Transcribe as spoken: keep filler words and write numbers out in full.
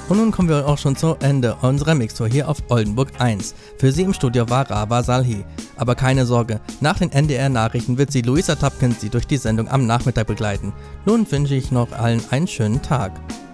Und nun kommen wir auch schon zu Ende unserer Mixtour hier auf Oldenburg eins. Für Sie im Studio war Rawa Salhi. Aber keine Sorge, nach den N D R-Nachrichten wird Sie Luisa Tapkens Sie durch die Sendung am Nachmittag begleiten. Nun wünsche ich noch allen einen schönen Tag.